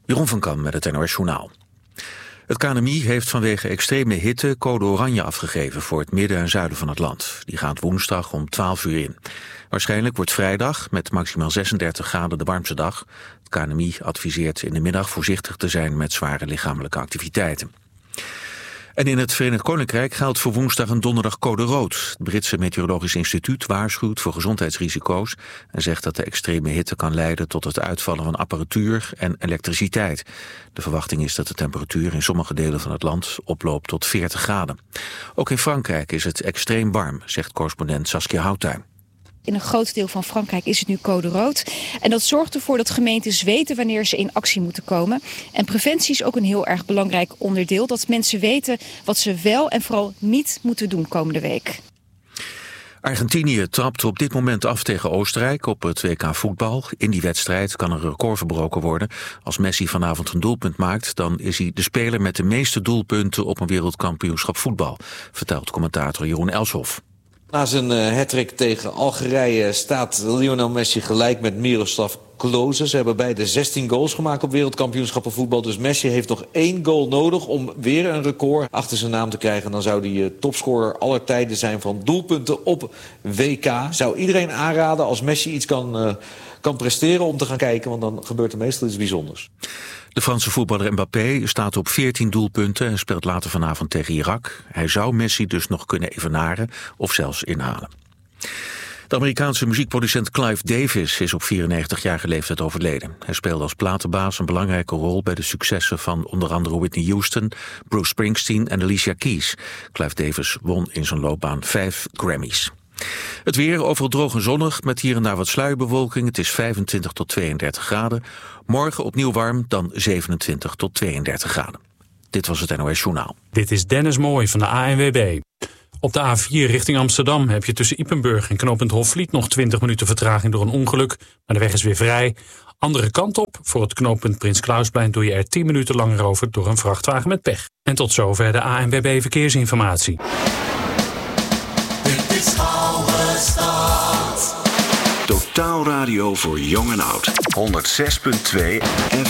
Jeroen van Kam met het NOS Journaal. Het KNMI heeft vanwege extreme hitte code oranje afgegeven voor het midden en zuiden van het land. Die gaat woensdag om 12 uur in. Waarschijnlijk wordt vrijdag met maximaal 36 graden de warmste dag. Het KNMI adviseert in de middag voorzichtig te zijn met zware lichamelijke activiteiten. En in het Verenigd Koninkrijk geldt voor woensdag en donderdag code rood. Het Britse Meteorologisch Instituut waarschuwt voor gezondheidsrisico's en zegt dat de extreme hitte kan leiden tot het uitvallen van apparatuur en elektriciteit. De verwachting is dat de temperatuur in sommige delen van het land oploopt tot 40 graden. Ook in Frankrijk is het extreem warm, zegt correspondent Saskia Houttuin. In een groot deel van Frankrijk is het nu code rood. En dat zorgt ervoor dat gemeentes weten wanneer ze in actie moeten komen. En preventie is ook een heel erg belangrijk onderdeel. Dat mensen weten wat ze wel en vooral niet moeten doen komende week. Argentinië trapt op dit moment af tegen Oostenrijk op het WK voetbal. In die wedstrijd kan een record verbroken worden. Als Messi vanavond een doelpunt maakt, dan is hij de speler met de meeste doelpunten op een wereldkampioenschap voetbal, vertelt commentator Jeroen Elshoff. Na zijn hattrick tegen Algerije staat Lionel Messi gelijk met Miroslav Klose. Ze hebben beide 16 goals gemaakt op wereldkampioenschappen voetbal. Dus Messi heeft nog 1 goal nodig om weer een record achter zijn naam te krijgen. Dan zou hij topscorer aller tijden zijn van doelpunten op WK. Zou iedereen aanraden als Messi iets kan presteren om te gaan kijken. Want dan gebeurt er meestal iets bijzonders. De Franse voetballer Mbappé staat op 14 doelpunten en speelt later vanavond tegen Irak. Hij zou Messi dus nog kunnen evenaren of zelfs inhalen. De Amerikaanse muziekproducent Clive Davis is op 94-jarige leeftijd overleden. Hij speelde als platenbaas een belangrijke rol bij de successen van onder andere Whitney Houston, Bruce Springsteen en Alicia Keys. Clive Davis won in zijn loopbaan 5 Grammys. Het weer overal droog en zonnig met hier en daar wat sluierbewolking. Het is 25 tot 32 graden. Morgen opnieuw warm, dan 27 tot 32 graden. Dit was het NOS Journaal. Dit is Dennis Mooij van de ANWB. Op de A4 richting Amsterdam heb je tussen Ypenburg en knooppunt Hofvliet nog 20 minuten vertraging door een ongeluk. Maar de weg is weer vrij. Andere kant op, voor het knooppunt Prins Klausplein doe je er 10 minuten langer over door een vrachtwagen met pech. En tot zover de ANWB Verkeersinformatie. Dit is Oude Stad. Totaal radio voor jong en oud. 106.2 FM.